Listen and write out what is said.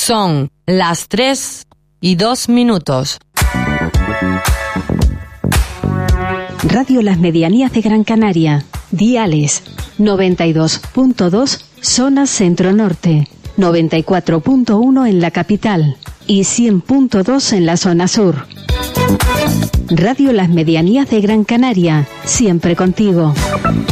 Son las 3:02. Radio Las Medianías de Gran Canaria. Diales 92.2 zona centro-norte, 94.1 en la capital y 100.2 en la zona sur. Radio Las Medianías de Gran Canaria, siempre contigo.